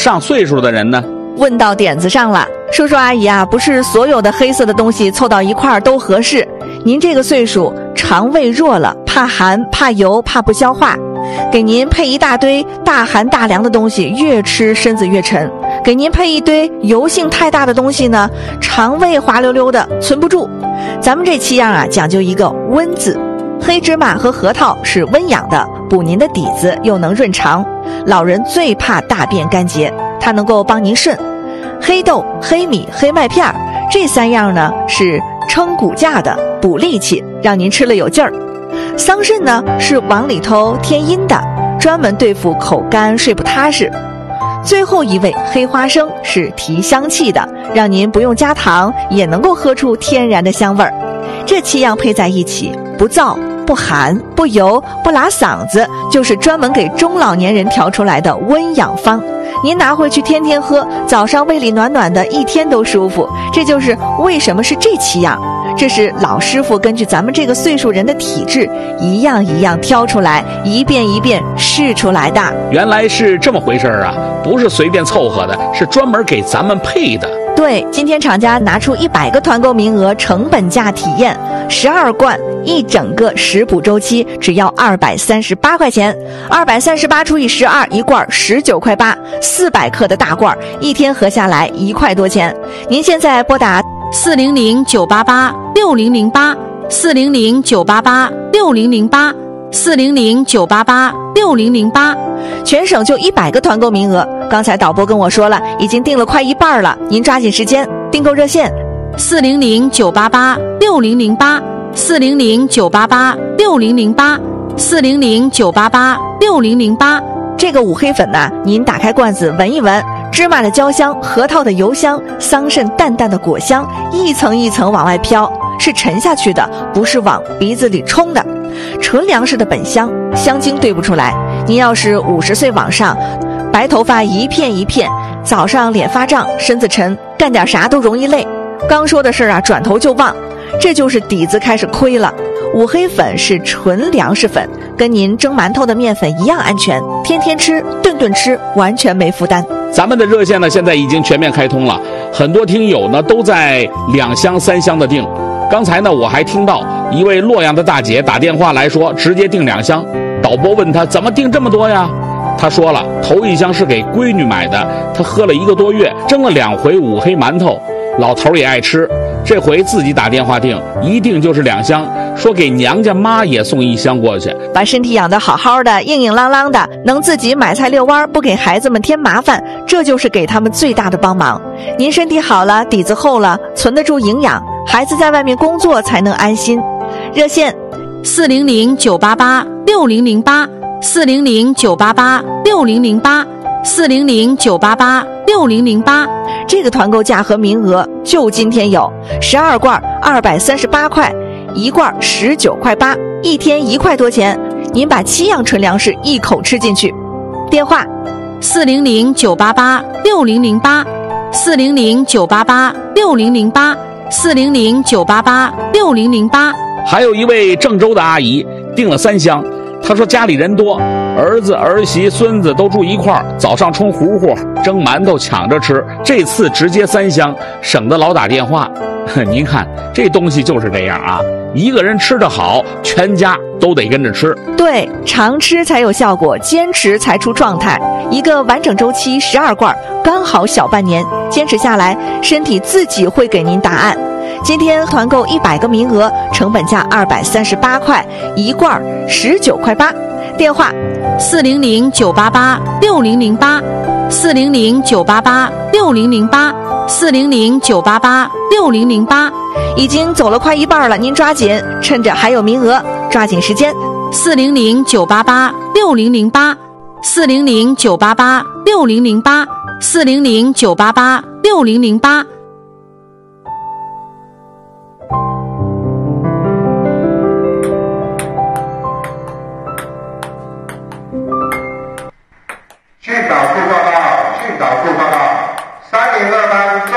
上岁数的人呢？ 问到点子上了，叔叔阿姨啊，不是所有的黑色的东西凑到一块儿都合适。您这个岁数，肠胃弱了，怕寒、怕油、怕不消化，给您配一大堆大寒大凉的东西，越吃身子越沉；给您配一堆油性太大的东西呢，肠胃滑溜溜的，存不住。咱们这7样啊，讲究一个温字。黑芝麻和核桃是温养的，补您的底子，又能润肠。老人最怕大便干结，它能够帮您顺。黑豆、黑米、黑麦片这3样呢是撑骨架的，补力气，让您吃了有劲儿。桑葚呢是往里头添阴的，专门对付口干睡不踏实。最后一位黑花生是提香气的，让您不用加糖也能够喝出天然的香味儿。这7样配在一起，不燥不寒不油不拉嗓子，就是专门给中老年人调出来的温养方。您拿回去天天喝，早上胃里暖暖的，一天都舒服。这就是为什么是这7样，这是老师傅根据咱们这个岁数人的体质，一样一样挑出来，一遍一遍试出来的。 原来是这么回事啊，不是随便凑合的，是专门给咱们配的。 对，今天厂家拿出100个团购名额，成本价体验12罐，一整个食补周期只要238块钱，238除以12，一罐19块8，400克的大罐，一天合下来1块多钱。您现在拨打400-988-6008，400-988-6008，400-988-6008，全省就100个团购名额。刚才导播跟我说了，已经订了快一半了，您抓紧时间。订购热线 400-988-6008，400-988-6008，400-988-6008。 这个五黑粉呢，您打开罐子闻一闻，芝麻的焦香，核桃的油香，桑葚淡淡的果香，一层一层往外飘，是沉下去的，不是往鼻子里冲的。纯粮食的本香，香精兑不出来。您要是50岁往上，白头发一片一片，早上脸发胀，身子沉，干点啥都容易累。刚说的事儿啊，转头就忘，这就是底子开始亏了。五黑粉是纯粮食粉，跟您蒸馒头的面粉一样安全，天天吃，顿顿吃，完全没负担。 咱们的热线呢，现在已经全面开通了，很多听友呢都在2箱3箱的订。刚才呢，我还听到一位洛阳的大姐打电话来说，直接订2箱。导播问她怎么订这么多呀？她说了，头1箱是给闺女买的，她喝了1个多月，蒸了2回五黑馒头，老头也爱吃。这回自己打电话订，一订就是2箱，说给娘家妈也送1箱过去。 把身体养得好好的，硬硬朗朗的，能自己买菜遛弯，不给孩子们添麻烦，这就是给他们最大的帮忙。您身体好了，底子厚了，存得住营养，孩子在外面工作才能安心。热线 400-988-6008，400-988-6008，400-988-6008。 这个团购价和名额就今天有，12罐238块，一罐19块8，一天1块多钱，您把7样纯粮食一口吃进去。电话 400-988-6008，400-988-6008，400-988-6008。 还有一位郑州的阿姨订了3箱，她说家里人多，儿子儿媳孙子都住一块儿，早上冲糊糊蒸馒头抢着吃，这次直接3箱，省得老打电话。您看这东西就是这样啊，一个人吃得好，全家都得跟着吃。 对，常吃才有效果，坚持才出状态。一个完整周期12罐，刚好小半年，坚持下来，身体自己会给您答案。今天团购100个名额，成本价238块，一罐19块8。电话 400-988-6008，400-988-6008，400-988-6008。 已经走了快一半了，您抓紧，趁着还有名额，抓紧时间。 400-988-6008，400-988-6008，400-988-6008。